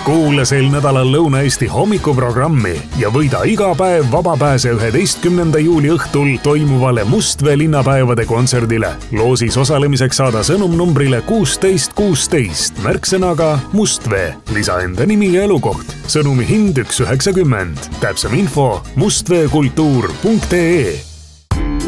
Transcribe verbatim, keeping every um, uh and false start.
Kuula sel nädalal Lõuna-Eesti hommikuprogrammi ja võida iga päev vaba pääse üheteistkümnenda juuli õhtul toimuvale Mustvee linnapäevade kontserdile. Loosis osalemiseks saada sõnum numbrile kuusteist kuusteist märksõnaga Mustvee. Lisa enda nimi ja elukoht. Sõnumi hind üks üheksakümmend. Täpsem info mustveekultuur punkt ee.